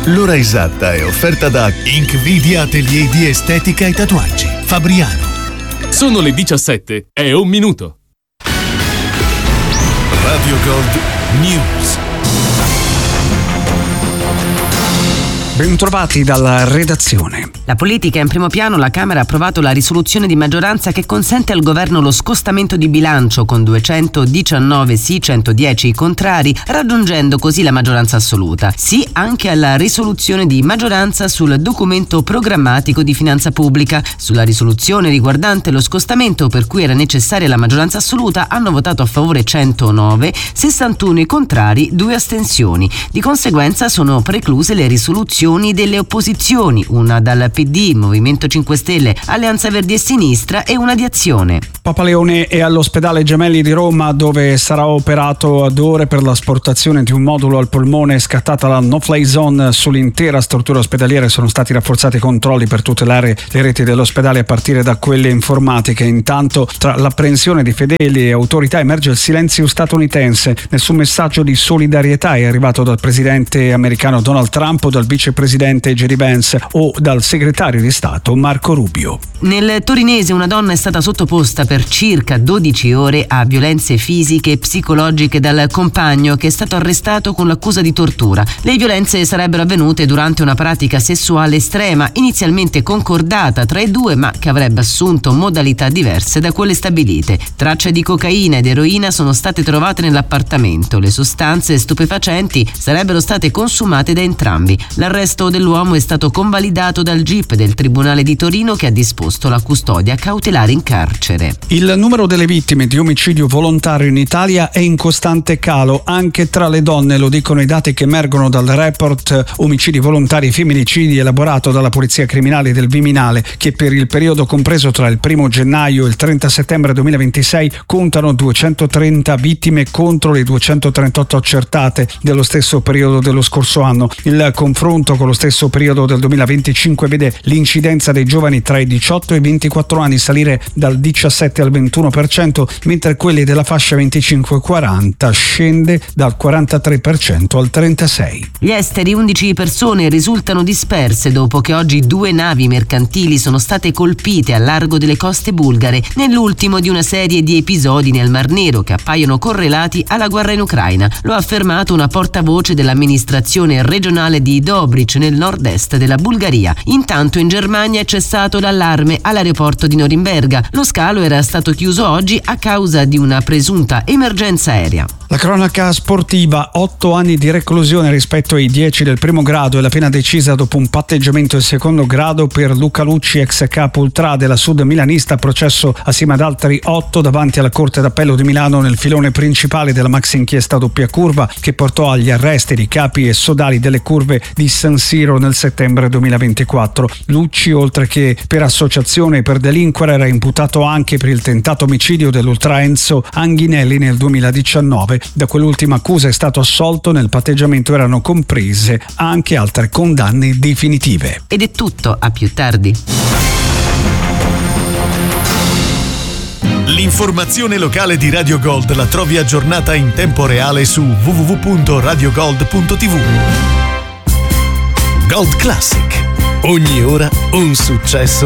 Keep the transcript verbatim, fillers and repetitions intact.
L'ora esatta è offerta da Inkvidia Atelier di Estetica e Tatuaggi, Fabriano. Sono le diciassette e un minuto. Radio Gold News. Bentrovati dalla redazione. La politica è in primo piano. La Camera ha approvato la risoluzione di maggioranza che consente al governo lo scostamento di bilancio con duecentodiciannove sì, centodieci contrari, raggiungendo così la maggioranza assoluta. Sì anche alla risoluzione di maggioranza sul documento programmatico di finanza pubblica. Sulla risoluzione riguardante lo scostamento, per cui era necessaria la maggioranza assoluta, hanno votato a favore centonove, sessantuno i contrari, due astensioni. Di conseguenza sono precluse le risoluzioni delle opposizioni, una dal P D, Movimento cinque Stelle, Alleanza Verdi e Sinistra e una di Azione. Papa Leone è all'ospedale Gemelli di Roma, dove sarà operato ad ore per l'asportazione di un modulo al polmone. Scattata la no-fly zone sull'intera struttura ospedaliera, sono stati rafforzati i controlli per tutelare le reti dell'ospedale a partire da quelle informatiche. Intanto, tra l'apprensione di fedeli e autorità emerge il silenzio statunitense. Nessun messaggio di solidarietà è arrivato dal presidente americano Donald Trump o dal vicepresidente J D Vance o dal segretario di Stato Marco Rubio. Nel torinese una donna è stata sottoposta per circa dodici ore a violenze fisiche e psicologiche dal compagno, che è stato arrestato con l'accusa di tortura. Le violenze sarebbero avvenute durante una pratica sessuale estrema, inizialmente concordata tra i due, ma che avrebbe assunto modalità diverse da quelle stabilite. Tracce di cocaina ed eroina sono state trovate nell'appartamento. Le sostanze stupefacenti sarebbero state consumate da entrambi. L'arresto dell'uomo è stato convalidato dal G I P del Tribunale di Torino, che ha disposto la custodia cautelare in carcere. Il numero delle vittime di omicidio volontario in Italia è in costante calo, anche tra le donne, lo dicono i dati che emergono dal report Omicidi volontari e femminicidi elaborato dalla Polizia Criminale del Viminale, che per il periodo compreso tra il primo gennaio e il trenta settembre duemilaventisei contano duecentotrenta vittime contro le duecentotrentotto accertate dello stesso periodo dello scorso anno. Il confronto con lo stesso periodo del duemilaventicinque vede l'incidenza dei giovani tra i diciotto e i ventiquattro anni salire dal diciassette al ventuno per cento, mentre quelli della fascia venticinque quaranta scende dal quarantatré per cento al trentasei per cento. Gli esteri, undici persone, risultano disperse dopo che oggi due navi mercantili sono state colpite al largo delle coste bulgare, nell'ultimo di una serie di episodi nel Mar Nero che appaiono correlati alla guerra in Ucraina. Lo ha affermato una portavoce dell'amministrazione regionale di Dobrich, nel nord-est della Bulgaria. Intanto in Germania è cessato l'allarme all'aeroporto di Norimberga. Lo scalo era stato chiuso oggi a causa di una presunta emergenza aerea. La cronaca sportiva: otto anni di reclusione rispetto ai dieci del primo grado e la pena decisa dopo un patteggiamento del secondo grado per Luca Lucci, ex capo ultra della Sud milanista, processo assieme ad altri otto davanti alla Corte d'Appello di Milano nel filone principale della maxi inchiesta doppia curva che portò agli arresti di capi e sodali delle curve di San Siro nel settembre duemilaventiquattro. Lucci, oltre che per associazione e per delinquere, era imputato anche per il tentato omicidio dell'ultra Enzo Anghinelli nel duemiladiciannove. Da quell'ultima accusa è stato assolto. Nel patteggiamento erano comprese anche altre condanne definitive. Ed è tutto, a più tardi. L'informazione locale di Radio Gold la trovi aggiornata in tempo reale su w w w punto radio gold punto t v. Gold Classic. Ogni ora un successo